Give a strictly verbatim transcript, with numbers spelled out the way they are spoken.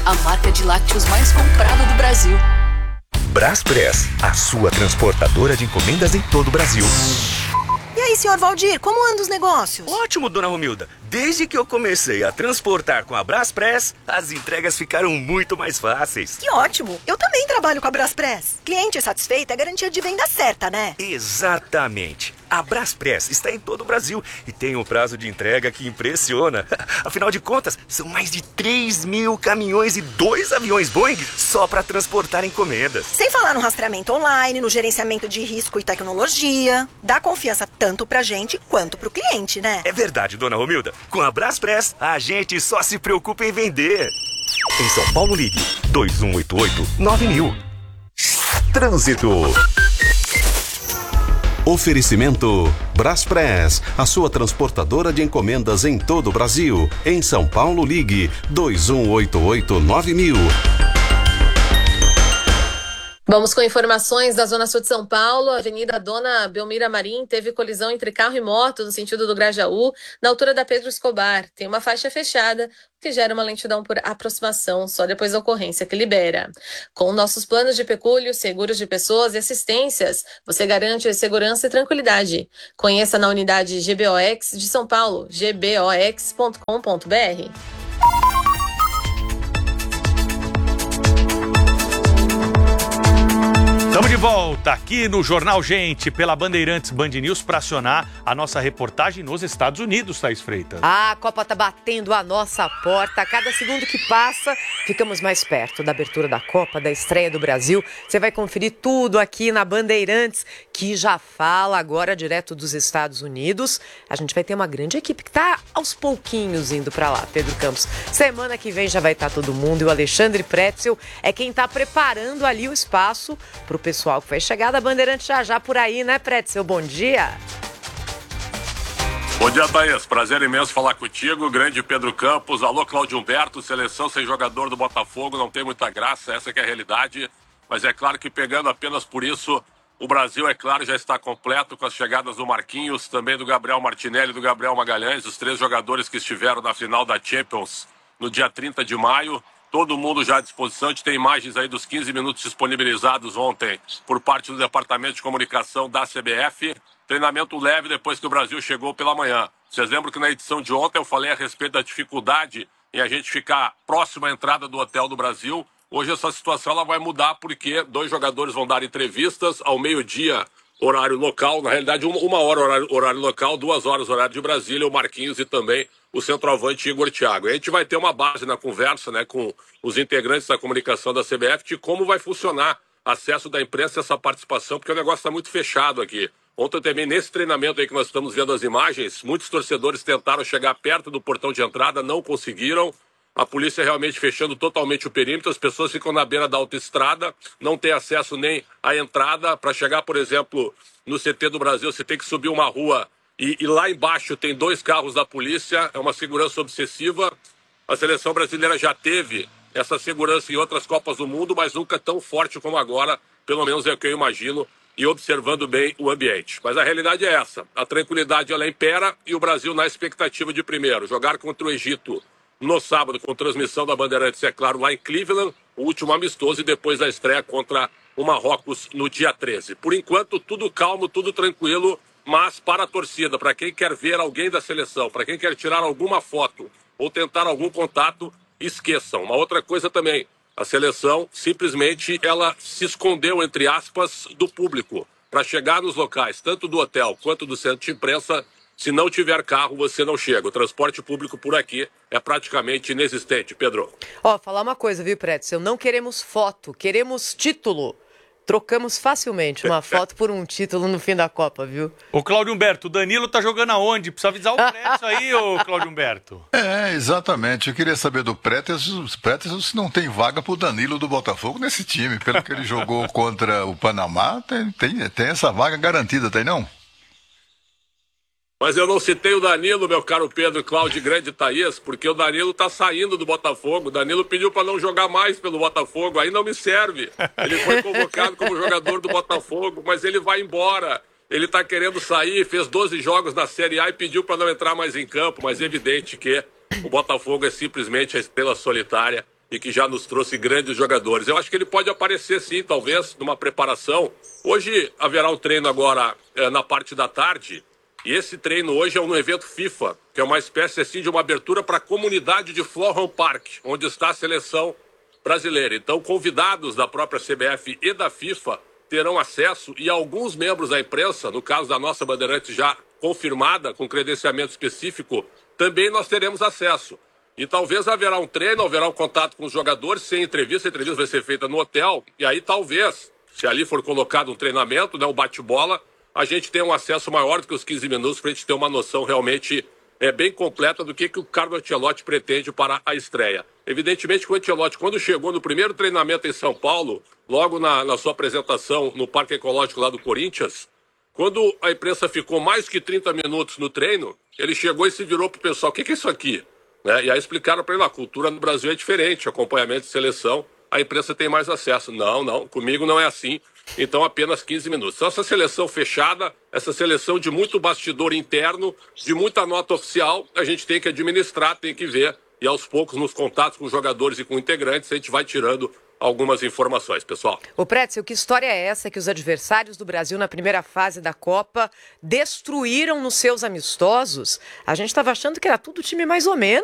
a marca de lácteos mais comprada do Brasil. Braspress, a sua transportadora de encomendas em todo o Brasil. E aí, senhor Valdir, como andam os negócios? Ótimo, dona Romilda. Desde que eu comecei a transportar com a Braspress, as entregas ficaram muito mais fáceis. Que ótimo! Eu também trabalho com a Braspress. Cliente satisfeito é garantia de venda certa, né? Exatamente. A Braspress está em todo o Brasil e tem um prazo de entrega que impressiona. Afinal de contas, são mais de três mil caminhões e dois aviões Boeing só para transportar encomendas. Sem falar no rastreamento online, no gerenciamento de risco e tecnologia. Dá confiança tanto pra gente quanto pro cliente, né? É verdade, dona Romilda. Com a Braspress, a gente só se preocupa em vender. Em São Paulo, ligue dois um oito oito nove mil. Trânsito. Oferecimento Braspress, a sua transportadora de encomendas em todo o Brasil. Em São Paulo, ligue dois um oito oito nove mil. Vamos com informações da Zona Sul de São Paulo. A Avenida Dona Belmira Marim teve colisão entre carro e moto no sentido do Grajaú, na altura da Pedro Escobar. Tem uma faixa fechada, que gera uma lentidão por aproximação, só depois da ocorrência que libera. Com nossos planos de pecúlio, seguros de pessoas e assistências, você garante segurança e tranquilidade. Conheça na unidade G B O X de São Paulo, g b o x ponto com ponto b r. Estamos de volta aqui no Jornal Gente, pela Bandeirantes Band News, para acionar a nossa reportagem nos Estados Unidos, Thaís Freitas. Ah, a Copa tá batendo a nossa porta. A cada segundo que passa, ficamos mais perto da abertura da Copa, da estreia do Brasil. Você vai conferir tudo aqui na Bandeirantes, que já fala agora direto dos Estados Unidos. A gente vai ter uma grande equipe que tá aos pouquinhos indo para lá, Pedro Campos. Semana que vem já vai estar todo mundo e o Alexandre Pretzel é quem tá preparando ali o espaço pro pessoal que vai chegar da Bandeirante já já por aí, né, Pretzel? Bom dia! Bom dia, Thaís. Prazer imenso falar contigo. Grande Pedro Campos. Alô, Cláudio Humberto. Seleção sem jogador do Botafogo não tem muita graça, essa que é a realidade. Mas é claro que pegando apenas por isso, o Brasil, é claro, já está completo com as chegadas do Marquinhos, também do Gabriel Martinelli e do Gabriel Magalhães, os três jogadores que estiveram na final da Champions no dia trinta de maio. Todo mundo já à disposição. A gente tem imagens aí dos quinze minutos disponibilizados ontem por parte do Departamento de Comunicação da C B F. Treinamento leve depois que o Brasil chegou pela manhã. Vocês lembram que na edição de ontem eu falei a respeito da dificuldade em a gente ficar próximo à entrada do hotel do Brasil. Hoje essa situação ela vai mudar porque dois jogadores vão dar entrevistas ao meio-dia, horário local. Na realidade, uma, uma hora horário, horário local, duas horas horário de Brasília, o Marquinhos e também o centroavante Igor Thiago. E a gente vai ter uma base na conversa, né, com os integrantes da comunicação da C B F de como vai funcionar acesso da imprensa a essa participação, porque o negócio está muito fechado aqui. Ontem também, nesse treinamento aí que nós estamos vendo as imagens, muitos torcedores tentaram chegar perto do portão de entrada, não conseguiram. A polícia realmente fechando totalmente o perímetro, as pessoas ficam na beira da autoestrada, não tem acesso nem à entrada. Para chegar, por exemplo, no C T do Brasil, você tem que subir uma rua e, e lá embaixo tem dois carros da polícia, é uma segurança obsessiva. A seleção brasileira já teve essa segurança em outras Copas do Mundo, mas nunca tão forte como agora, pelo menos é o que eu imagino, e observando bem o ambiente. Mas a realidade é essa, a tranquilidade ela impera e o Brasil na expectativa de primeiro, jogar contra o Egito no sábado, com transmissão da Bandeirantes, é claro, lá em Cleveland, o último amistoso, e depois a estreia contra o Marrocos no dia treze. Por enquanto, tudo calmo, tudo tranquilo, mas para a torcida, para quem quer ver alguém da seleção, para quem quer tirar alguma foto ou tentar algum contato, esqueçam. Uma outra coisa também, a seleção simplesmente ela se escondeu, entre aspas, do público. Para chegar nos locais, tanto do hotel quanto do centro de imprensa, se não tiver carro, você não chega. O transporte público por aqui é praticamente inexistente, Pedro. Ó, falar uma coisa, viu, Pretzel? Não queremos foto, queremos título. Trocamos facilmente uma foto por um título no fim da Copa, viu? Ô, Cláudio Humberto, o Danilo tá jogando aonde? Precisa avisar o Pretzel aí, ô, Cláudio Humberto. É, exatamente. Eu queria saber do Pretzel, Pretzel se não tem vaga pro Danilo do Botafogo nesse time. Pelo que ele jogou contra o Panamá, tem, tem, tem essa vaga garantida, tem não? Mas eu não citei o Danilo, meu caro Pedro, Cláudio, grande Thaís, porque o Danilo tá saindo do Botafogo. O Danilo pediu para não jogar mais pelo Botafogo, aí não me serve. Ele foi convocado como jogador do Botafogo, mas ele vai embora. Ele tá querendo sair, fez doze jogos na Série A e pediu para não entrar mais em campo, mas é evidente que o Botafogo é simplesmente a estrela solitária e que já nos trouxe grandes jogadores. Eu acho que ele pode aparecer sim, talvez, numa preparação. Hoje haverá um treino agora é, na parte da tarde, e esse treino hoje é um evento FIFA, que é uma espécie assim de uma abertura para a comunidade de Florham Park, onde está a seleção brasileira. Então, convidados da própria C B F e da FIFA terão acesso, e alguns membros da imprensa, no caso da nossa Bandeirantes já confirmada, com credenciamento específico, também nós teremos acesso. E talvez haverá um treino, haverá um contato com os jogadores, sem entrevista, a entrevista vai ser feita no hotel, e aí talvez, se ali for colocado um treinamento, né, um bate-bola, a gente tenha um acesso maior do que os quinze minutos para a gente ter uma noção realmente é, bem completa do que, que o Carlo Ancelotti pretende para a estreia. Evidentemente que o Ancelotti, quando chegou no primeiro treinamento em São Paulo, logo na, na sua apresentação no Parque Ecológico lá do Corinthians, quando a imprensa ficou mais que trinta minutos no treino, ele chegou e se virou para o pessoal, o que, que é isso aqui? Né? E aí explicaram para ele, a cultura no Brasil é diferente, acompanhamento de seleção, a imprensa tem mais acesso. Não, não, comigo não é assim. Então apenas quinze minutos. Então essa seleção fechada, essa seleção de muito bastidor interno, de muita nota oficial, a gente tem que administrar, tem que ver. E aos poucos, nos contatos com os jogadores e com integrantes, a gente vai tirando algumas informações, pessoal. Ô Pretzel, que história é essa que os adversários do Brasil na primeira fase da Copa destruíram nos seus amistosos? A gente estava achando que era tudo time mais ou menos.